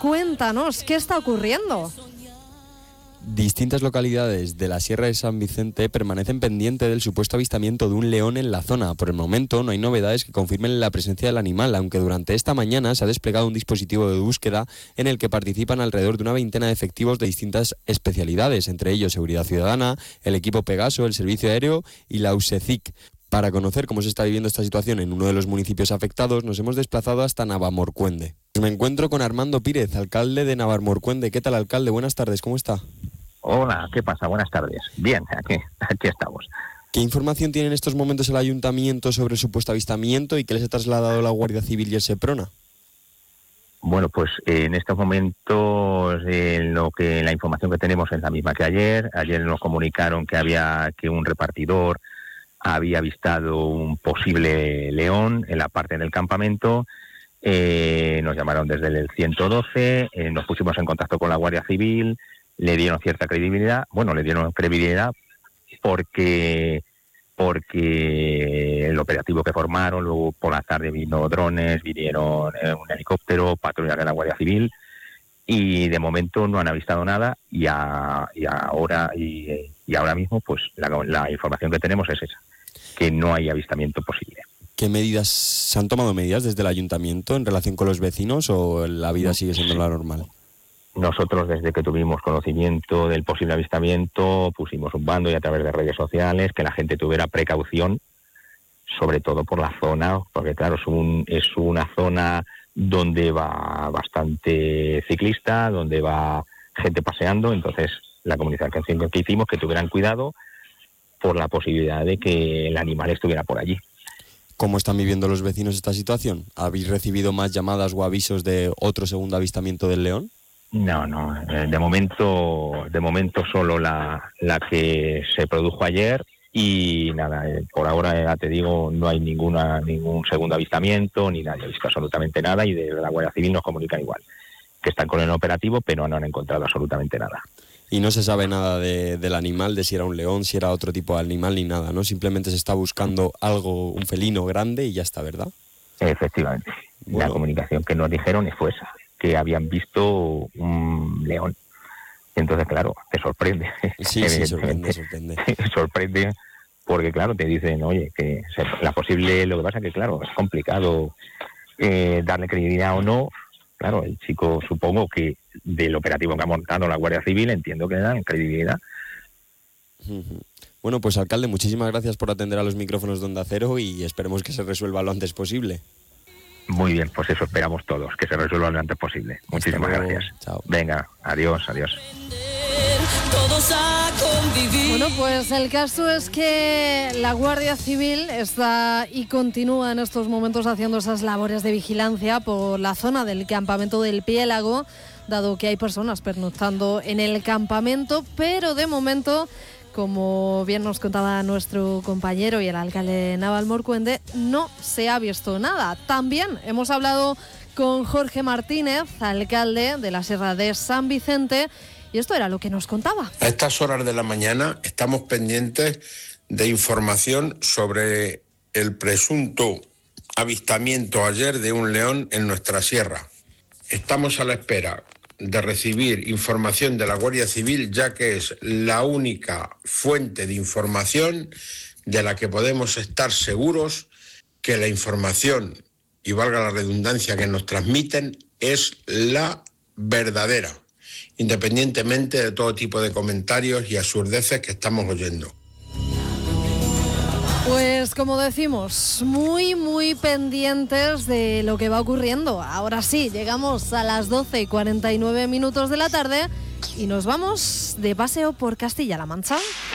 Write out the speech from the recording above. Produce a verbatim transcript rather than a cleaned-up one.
cuéntanos, ¿qué está ocurriendo? Distintas localidades de la Sierra de San Vicente permanecen pendientes del supuesto avistamiento de un león en la zona. Por el momento no hay novedades que confirmen la presencia del animal, aunque durante esta mañana se ha desplegado un dispositivo de búsqueda en el que participan alrededor de una veintena de efectivos de distintas especialidades, entre ellos Seguridad Ciudadana, el equipo Pegaso, el Servicio Aéreo y la U S E C I C. Para conocer cómo se está viviendo esta situación en uno de los municipios afectados, nos hemos desplazado hasta Navalmorcuende. Me encuentro con Armando Pírez, alcalde de Navalmorcuende. ¿Qué tal, alcalde? Buenas tardes, ¿cómo está? Hola, ¿qué pasa? Buenas tardes. Bien, aquí, aquí estamos. ¿Qué información tiene en estos momentos el Ayuntamiento sobre el supuesto avistamiento y qué les ha trasladado la Guardia Civil y el Seprona? Bueno, pues eh, en estos momentos eh, lo que la información que tenemos es la misma que ayer. Ayer nos comunicaron que había que un repartidor había avistado un posible león en la parte del campamento. Eh, nos llamaron desde el ciento doce, eh, nos pusimos en contacto con la Guardia Civil. Le dieron cierta credibilidad, bueno, le dieron credibilidad porque porque el operativo que formaron, luego por la tarde vino drones, vinieron eh, un helicóptero, patrullas de la Guardia Civil, y de momento no han avistado nada, y, a, y ahora y, y ahora mismo pues la, la información que tenemos es esa, que no hay avistamiento posible. ¿Qué medidas, se han tomado medidas desde el Ayuntamiento en relación con los vecinos o la vida sigue siendo la normal? Nosotros, desde que tuvimos conocimiento del posible avistamiento, pusimos un bando y a través de redes sociales que la gente tuviera precaución, sobre todo por la zona, porque claro, es, un, es una zona donde va bastante ciclista, donde va gente paseando, entonces la comunicación que hicimos que tuvieran cuidado por la posibilidad de que el animal estuviera por allí. ¿Cómo están viviendo los vecinos esta situación? ¿Habéis recibido más llamadas o avisos de otro segundo avistamiento del león? No, no, de momento de momento solo la, la que se produjo ayer y nada, por ahora ya te digo, no hay ninguna ningún segundo avistamiento, ni nadie ha visto absolutamente nada y de la Guardia Civil nos comunican igual, que están con el operativo pero no han encontrado absolutamente nada. Y no se sabe nada de, del animal, de si era un león, si era otro tipo de animal ni nada, ¿no? Simplemente se está buscando algo, un felino grande y ya está, ¿verdad? Efectivamente, bueno. La comunicación que nos dijeron fue esa, que habían visto un león. Entonces, claro, te sorprende. Sí, sí, sorprende, sorprende. sorprende porque, claro, te dicen, oye, que la posible... Lo que pasa es que, claro, es complicado eh, darle credibilidad o no. Claro, el chico, supongo que del operativo que ha montado la Guardia Civil, entiendo que le dan credibilidad. Uh-huh. Bueno, pues, alcalde, muchísimas gracias por atender a los micrófonos de Onda Cero y esperemos que se resuelva lo antes posible. Muy bien, pues eso esperamos todos, que se resuelva lo antes posible. Muchísimas gracias. Chao. Venga, adiós, adiós. Bueno, pues el caso es que la Guardia Civil está y continúa en estos momentos haciendo esas labores de vigilancia por la zona del campamento del Piélago, dado que hay personas pernoctando en el campamento, pero de momento, como bien nos contaba nuestro compañero y el alcalde de Navalmorcuende, no se ha visto nada. También hemos hablado con Jorge Martínez, alcalde de la Sierra de San Vicente, y esto era lo que nos contaba. A estas horas de la mañana estamos pendientes de información sobre el presunto avistamiento ayer de un león en nuestra sierra. Estamos a la espera de recibir información de la Guardia Civil, ya que es la única fuente de información de la que podemos estar seguros que la información, y valga la redundancia, que nos transmiten es la verdadera, independientemente de todo tipo de comentarios y absurdeces que estamos oyendo. Pues como decimos, muy muy pendientes de lo que va ocurriendo. Ahora sí, llegamos a las doce y cuarenta y nueve minutos de la tarde y nos vamos de paseo por Castilla-La Mancha.